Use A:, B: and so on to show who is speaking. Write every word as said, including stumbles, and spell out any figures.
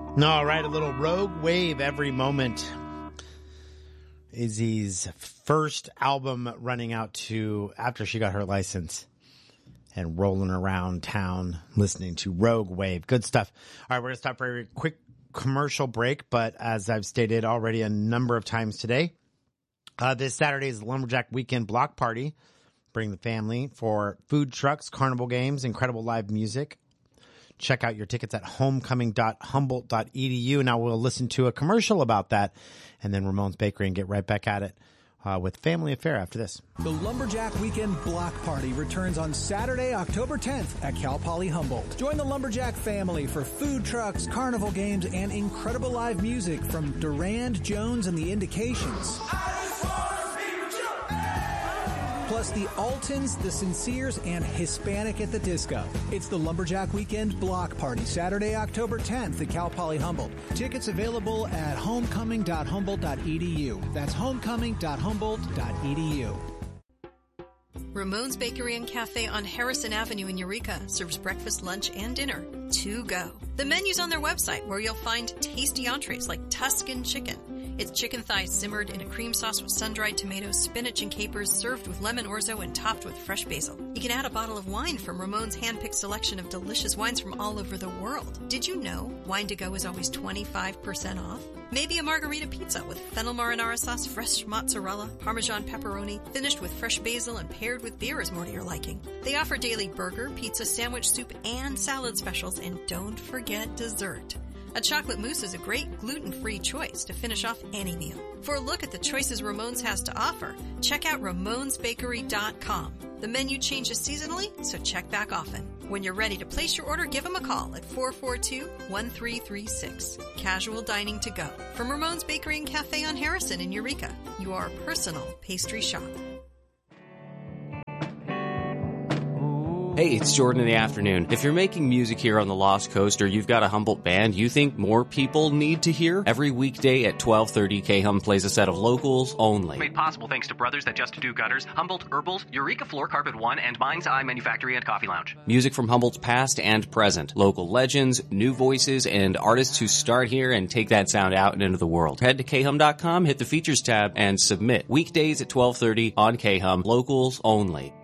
A: All right, a little Rogue Wave every moment. Izzy's first album running out to after she got her license and rolling around town listening to Rogue Wave. Good stuff. All right, we're going to stop for a quick commercial break, but as I've stated already a number of times today, uh, this Saturday is the Lumberjack Weekend Block Party. Bring the family for food trucks, carnival games, incredible live music. Check out your tickets at homecoming dot humboldt dot e d u. Now we'll listen to a commercial about that and then Ramon's Bakery and get right back at it uh, with Family Affair after this.
B: The Lumberjack Weekend Block Party returns on Saturday, October tenth at Cal Poly Humboldt. Join the Lumberjack family for food trucks, carnival games, and incredible live music from Durand, Jones, and the Indications. Plus the Altons, the Sinceres, and Hispanic at the Disco. It's the Lumberjack Weekend Block Party, Saturday, October tenth at Cal Poly Humboldt. Tickets available at homecoming dot humboldt dot e d u. That's homecoming dot humboldt dot e d u.
C: Ramon's Bakery and Cafe on Harrison Avenue in Eureka serves breakfast, lunch, and dinner to go. The menu's on their website, where you'll find tasty entrees like Tuscan chicken. It's chicken thighs simmered in a cream sauce with sun-dried tomatoes, spinach, and capers, served with lemon orzo and topped with fresh basil. You can add a bottle of wine from Ramon's hand-picked selection of delicious wines from all over the world. Did you know Wine to Go is always twenty-five percent off? Maybe a margarita pizza with fennel marinara sauce, fresh mozzarella, Parmesan pepperoni, finished with fresh basil and paired with beer is more to your liking. They offer daily burger, pizza, sandwich, soup, and salad specials, and don't forget dessert. A chocolate mousse is a great gluten-free choice to finish off any meal. For a look at the choices Ramon's has to offer, check out ramons bakery dot com. The menu changes seasonally, so check back often. When you're ready to place your order, give them a call at four four two, one three three six. Casual dining to go. From Ramon's Bakery and Cafe on Harrison in Eureka, your personal pastry shop.
D: Hey, it's Jordan in the afternoon. If you're making music here on the Lost Coast or you've got a Humboldt band you think more people need to hear, every weekday at twelve thirty, K-Hum plays a set of locals only.
E: Made possible thanks to Brothers That Just Do Gutters, Humboldt Herbals, Eureka Floor Carpet One, and Mind's Eye Manufactory and Coffee Lounge.
D: Music from Humboldt's past and present. Local legends, new voices, and artists who start here and take that sound out and into the world. Head to K Hum dot com, hit the features tab, and submit. Weekdays at twelve thirty on K-Hum, locals only.